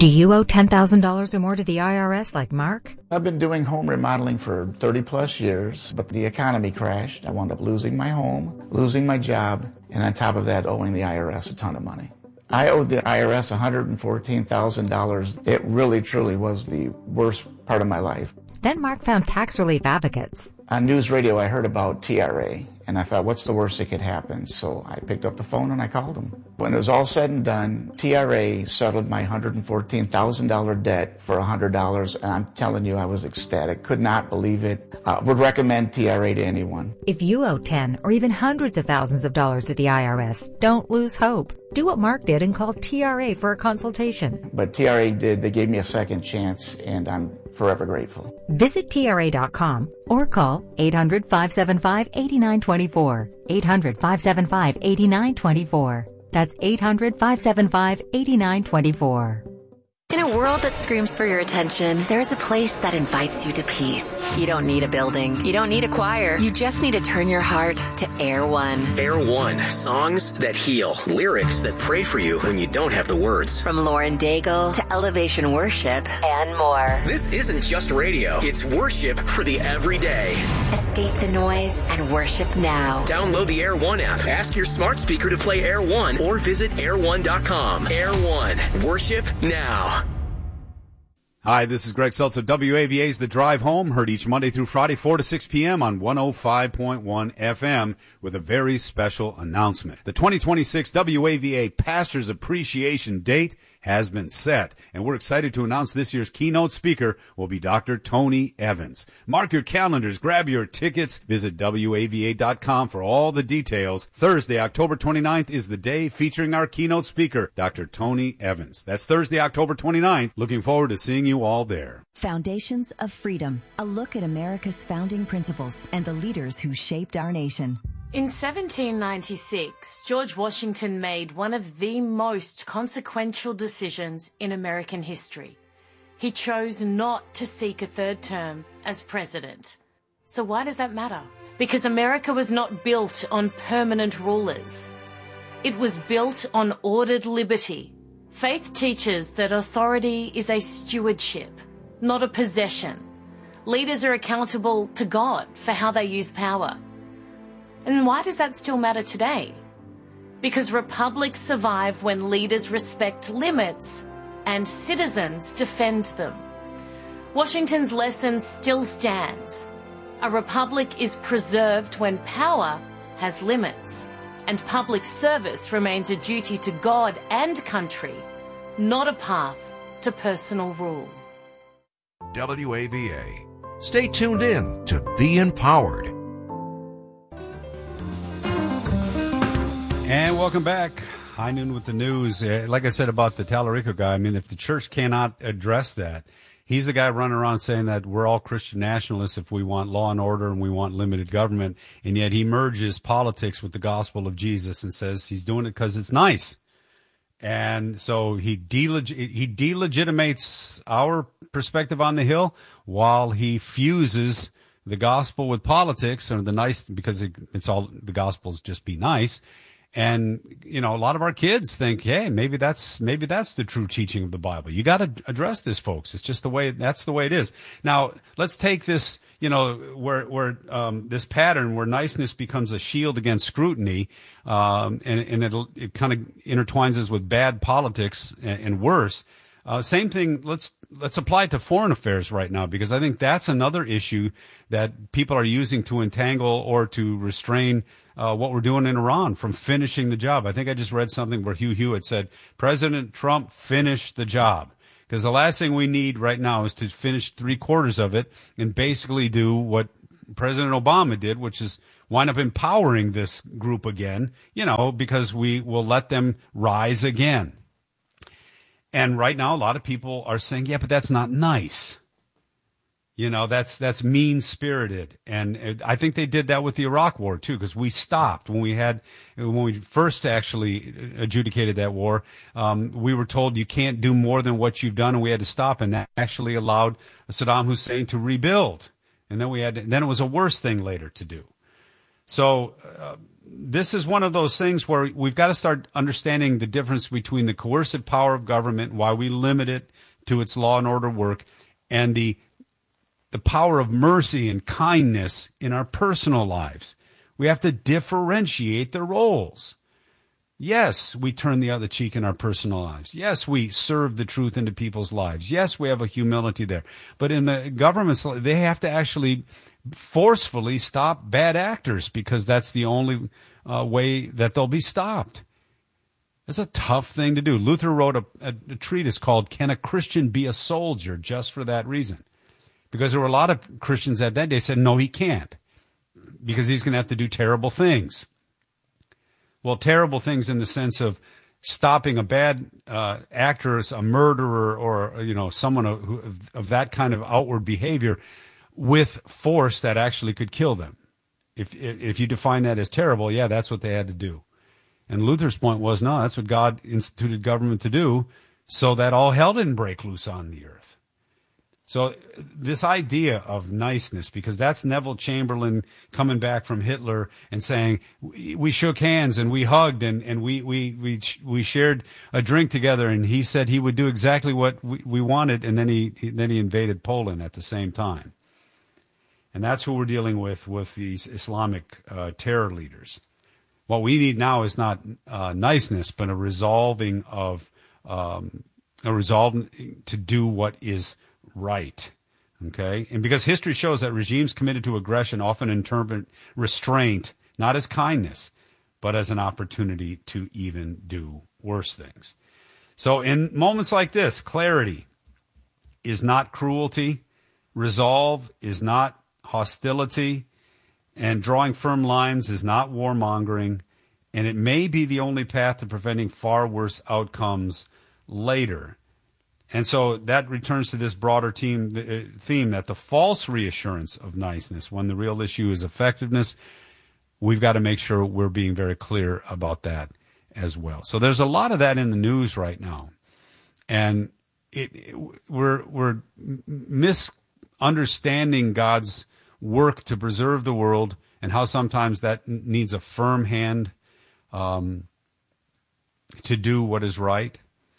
Do you owe $10,000 or more to the IRS like Mark? I've been doing home remodeling for 30 plus years, but the economy crashed. I wound up losing my home, losing my job, and on top of that, owing the IRS a ton of money. I owed the IRS $114,000. It really, truly was the worst part of my life. Then Mark found tax relief advocates. On news radio, I heard about TRA, and I thought, what's the worst that could happen? So I picked up the phone and I called them. When it was all said and done, TRA settled my $114,000 debt for $100, and I'm telling you, I was ecstatic. Could not believe it. Would recommend TRA to anyone. If you owe 10 or even hundreds of thousands of dollars to the IRS, don't lose hope. Do what Mark did and call TRA for a consultation. But TRA did. They gave me a second chance, and I'm forever grateful. Visit TRA.com or call 800-575-8924. 800-575-8924. That's 800-575-8924. In a world that screams for your attention, there's a place that invites you to peace. You don't need a building. You don't need a choir. You just need to turn your heart to Air One. Air One, songs that heal, lyrics that pray for you when you don't have the words. From Lauren Daigle to Elevation Worship and more. This isn't just radio. It's worship for the everyday. Escape the noise and worship now. Download the Air One app. Ask your smart speaker to play Air One or visit air1.com. Air One, worship now. Hi, this is Greg Seltzer. WAVA's The Drive Home, heard each Monday through Friday, 4 to 6 p.m. on 105.1 FM with a very special announcement. The 2026 WAVA Pastors Appreciation Date has been set, and we're excited to announce this year's keynote speaker will be Dr. Tony Evans. Mark your calendars, grab your tickets, visit WAVA.com for all the details. Thursday, October 29th is the day featuring our keynote speaker, Dr. Tony Evans. That's Thursday, October 29th. Looking forward to seeing you all there. Foundations of Freedom, a look at America's founding principles and the leaders who shaped our nation. In 1796, George Washington made one of the most consequential decisions in American history. He chose not to seek a third term as president. So why does that matter? Because America was not built on permanent rulers. It was built on ordered liberty. Faith teaches that authority is a stewardship, not a possession. Leaders are accountable to God for how they use power. And why does that still matter today? Because republics survive when leaders respect limits and citizens defend them. Washington's lesson still stands. A republic is preserved when power has limits, and public service remains a duty to God and country, not a path to personal rule. WAVA. Stay tuned in to Be Empowered. And welcome back. High Noon with the news. Like I said about the Tallarico guy, I mean, if the church cannot address that, he's the guy running around saying that we're all Christian nationalists if we want law and order and we want limited government, and yet he merges politics with the gospel of Jesus and says he's doing it because it's nice. And so he delegitimates our perspective on the Hill while he fuses the gospel with politics, or the nice, because it's all, the gospel's just be nice. And, you know, a lot of our kids think, hey, maybe that's the true teaching of the Bible. You got to address this, folks. It's just that's the way it is. Now, let's take this, you know, where this pattern where niceness becomes a shield against scrutiny, and it kind of intertwines us with bad politics and worse. Same thing. Let's apply it to foreign affairs right now, because I think that's another issue that people are using to entangle or to restrain what we're doing in Iran from finishing the job. I think I just read something where Hugh Hewitt said, President Trump finished the job. Because the last thing we need right now is to finish 3/4 of it and basically do what President Obama did, which is wind up empowering this group again, you know, because we will let them rise again. And right now, a lot of people are saying, yeah, but that's not nice. You know, that's mean-spirited. And I think they did that with the Iraq War, too, because we stopped. When we first actually adjudicated that war, we were told you can't do more than what you've done, and we had to stop. And that actually allowed Saddam Hussein to rebuild. And then it was a worse thing later to do. So this is one of those things where we've got to start understanding the difference between the coercive power of government, why we limit it to its law and order work, and the power of mercy and kindness in our personal lives. We have to differentiate the roles. Yes, we turn the other cheek in our personal lives. Yes, we serve the truth into people's lives. Yes, we have a humility there. But in the government's, they have to actually forcefully stop bad actors, because that's the only way that they'll be stopped. It's a tough thing to do. Luther wrote a treatise called "Can a Christian Be a Soldier?" just for that reason. Because there were a lot of Christians at that day said, no, he can't, because he's going to have to do terrible things. Well, terrible things in the sense of stopping a bad actor, a murderer, or someone of that kind of outward behavior with force that actually could kill them. If you define that as terrible, yeah, that's what they had to do. And Luther's point was, no, that's what God instituted government to do, so that all hell didn't break loose on the earth. So this idea of niceness, because that's Neville Chamberlain coming back from Hitler and saying, we shook hands and we hugged and we shared a drink together, and he said he would do exactly what we wanted, and then he invaded Poland at the same time. And that's who we're dealing with these Islamic terror leaders. What we need now is not niceness, but a resolve to do what is right. Okay? And because history shows that regimes committed to aggression often interpret restraint not as kindness, but as an opportunity to even do worse things. So in moments like this, clarity is not cruelty, resolve is not hostility, and drawing firm lines is not warmongering, and it may be the only path to preventing far worse outcomes later. And so that returns to this broader theme that the false reassurance of niceness, when the real issue is effectiveness, we've got to make sure we're being very clear about that as well. So there's a lot of that in the news right now. And we're misunderstanding God's work to preserve the world, and how sometimes that needs a firm hand to do what is right,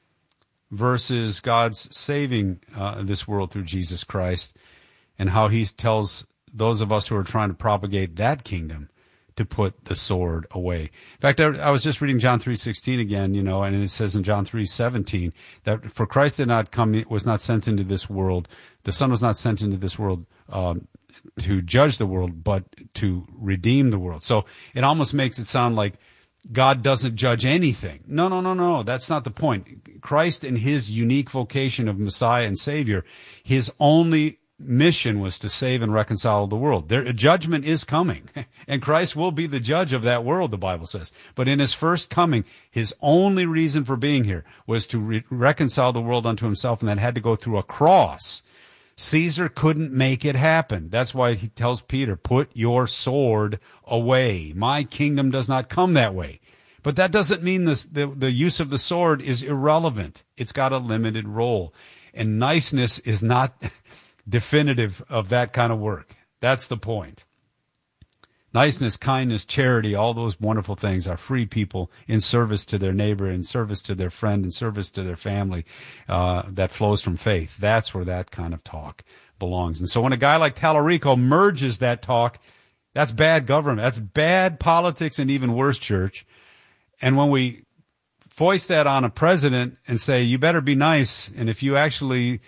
versus God's saving this world through Jesus Christ, and how he tells those of us who are trying to propagate that kingdom to put the sword away. In fact, I was just reading John 3:16 again, and it says in John 3:17 that for Christ did not come, was not sent into this world. The Son was not sent into this world to judge the world, but to redeem the world. So it almost makes it sound like God doesn't judge anything. No. That's not the point. Christ, in his unique vocation of Messiah and Savior, his only mission was to save and reconcile the world. Judgment is coming, and Christ will be the judge of that world, the Bible says. But in his first coming, his only reason for being here was to reconcile the world unto himself, and that had to go through a cross. Caesar couldn't make it happen. That's why he tells Peter, put your sword away. My kingdom does not come that way. But that doesn't mean the use of the sword is irrelevant. It's got a limited role. And niceness is not definitive of that kind of work. That's the point. Niceness, kindness, charity, all those wonderful things are free people in service to their neighbor, in service to their friend, in service to their family, that flows from faith. That's where that kind of talk belongs. And so when a guy like Tallarico merges that talk, that's bad government. That's bad politics, and even worse, church. And when we foist that on a president and say, you better be nice, and if you actually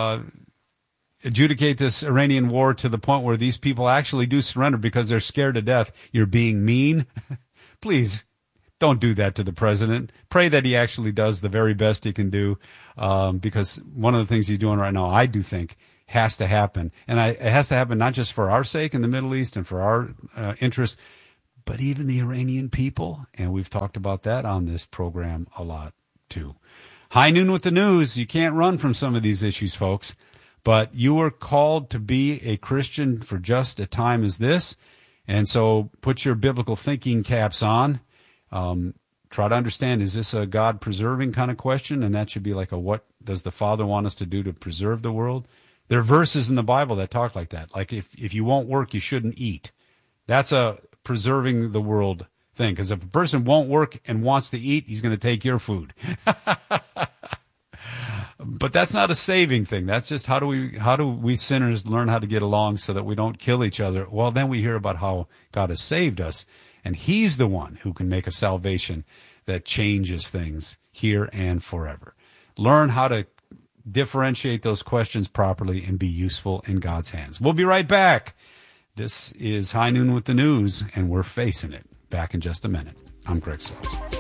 adjudicate this Iranian war to the point where these people actually do surrender because they're scared to death, you're being mean. Please don't do that to the president. Pray that he actually does the very best he can do, because one of the things he's doing right now, I do think, has to happen. And it has to happen not just for our sake in the Middle East and for our interests, but even the Iranian people. And we've talked about that on this program a lot, too. High noon with the news. You can't run from some of these issues, folks. But you are called to be a Christian for just a time as this. And so put your biblical thinking caps on. Try to understand, is this a God-preserving kind of question? And that should be like what does the Father want us to do to preserve the world? There are verses in the Bible that talk like that. Like if you won't work, you shouldn't eat. That's a preserving the world thing. Because if a person won't work and wants to eat, he's going to take your food. But that's not a saving thing. That's just how do we sinners learn how to get along so that we don't kill each other? Well, then we hear about how God has saved us, and he's the one who can make a salvation that changes things here and forever. Learn how to differentiate those questions properly and be useful in God's hands. We'll be right back. This is High Noon with the News, and we're facing it. Back in just a minute. I'm Greg Seltz.